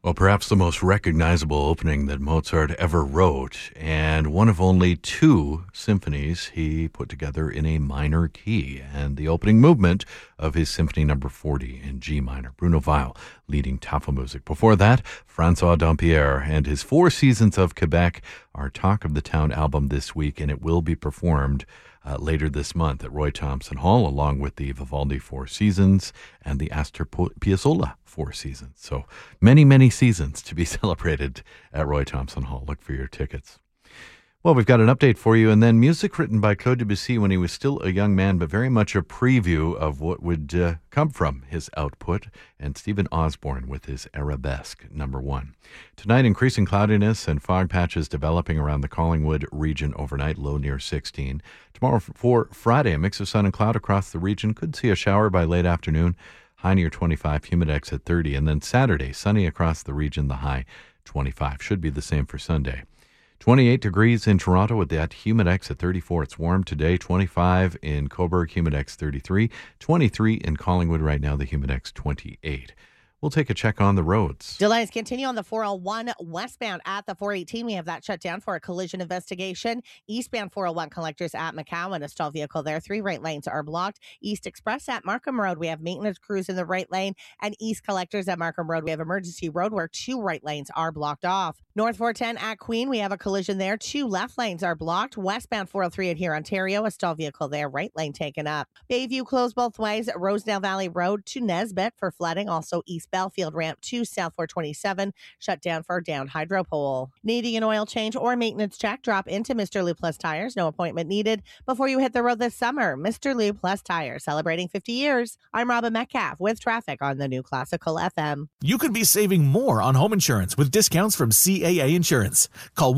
Well, perhaps the most recognizable opening that Mozart ever wrote, and one of only two symphonies he put together in a minor key, and the opening movement of his Symphony No. 40 in G minor. Bruno Weil leading Tafelmusik. Before that, Francois Dampierre and his Four Seasons of Quebec, our Talk of the Town album this week, and it will be performed later this month at Roy Thomson Hall, along with the Vivaldi Four Seasons and the Astor Piazzolla Four Seasons. So many, many seasons to be celebrated at Roy Thomson Hall. Look for your tickets. Well, we've got an update for you, and then music written by Claude Debussy when he was still a young man, but very much a preview of what would come from his output, and Stephen Osborne with his Arabesque No. 1. Tonight, increasing cloudiness and fog patches developing around the Collingwood region overnight, low near 16. Tomorrow for Friday, a mix of sun and cloud across the region. Could see a shower by late afternoon, high near 25, humidex at 30. And then Saturday, sunny across the region, the high 25. Should be the same for Sunday. 28 degrees in Toronto with that humidex at 34. It's warm today. 25 in Cobourg, humidex 33. 23 in Collingwood right now, the humidex 28. We'll take a check on the roads. Delays continue on the 401 westbound at the 418. We have that shut down for a collision investigation. Eastbound 401 collectors at McCowan, a stalled vehicle there. 3 right lanes are blocked. East Express at Markham Road, we have maintenance crews in the right lane. And East collectors at Markham Road, we have emergency road where 2 right lanes are blocked off. North 410 at Queen, we have a collision there. 2 left lanes are blocked. Westbound 403 at here, Ontario, a stalled vehicle there. Right lane taken up. Bayview closed both ways. Rosedale Valley Road to Nesbitt for flooding. Also East Belfield ramp to South 427 shut down for down hydro pole. Needing an oil change or maintenance check, drop into Mr. Lou Plus Tires. No appointment needed before you hit the road this summer. Mr. Lou Plus Tires, celebrating 50 years. I'm Robin Metcalf with traffic on the New Classical FM. You could be saving more on home insurance with discounts from CAA Insurance. Call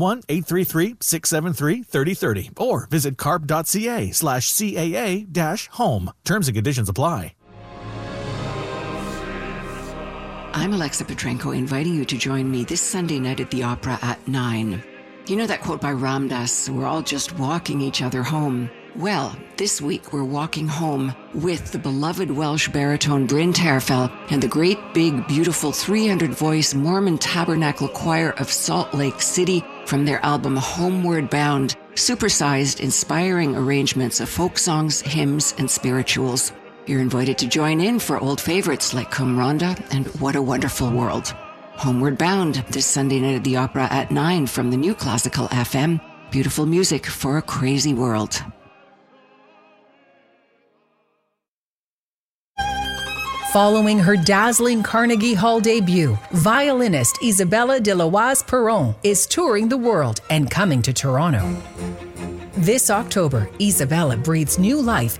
1-833-673-3030 or visit carp.ca/CAA-home. Terms and conditions apply. I'm Alexa Petrenko, inviting you to join me this Sunday night at the Opera at 9. You know that quote by Ram Dass, we're all just walking each other home. Well, this week we're walking home with the beloved Welsh baritone Bryn Terfel and the great, big, beautiful 300-voice Mormon Tabernacle Choir of Salt Lake City from their album Homeward Bound, supersized, inspiring arrangements of folk songs, hymns, and spirituals. You're invited to join in for old favorites like Cum Ronda and What a Wonderful World. Homeward Bound, this Sunday night at the Opera at 9 from the New Classical FM. Beautiful music for a crazy world. Following her dazzling Carnegie Hall debut, violinist Isabella de Loise-Perron is touring the world and coming to Toronto. This October, Isabella breathes new life